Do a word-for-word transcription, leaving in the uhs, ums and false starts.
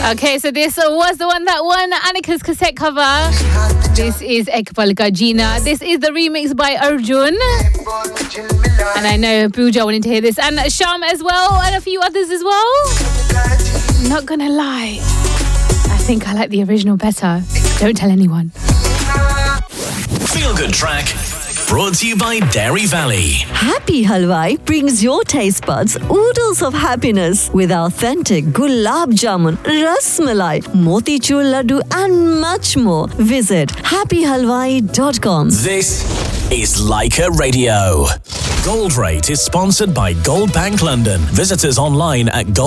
Okay, so this was the one that won Annika's cassette cover. This is Ek Pal Ka Jeena. This is the remix by Arjun. And I know Pooja wanted to hear this. And Sham as well, and a few others as well. Not gonna lie, I think I like the original better. Don't tell anyone. Feel Good Track, brought to you by Dairy Valley. Happy Halwai brings your taste buds oodles of happiness with authentic gulab jamun, ras malai, motichur laddu and much more. Visit happy halwai dot com. This is Leica Radio. Gold Rate is sponsored by Gold Bank London. Visit us online at gold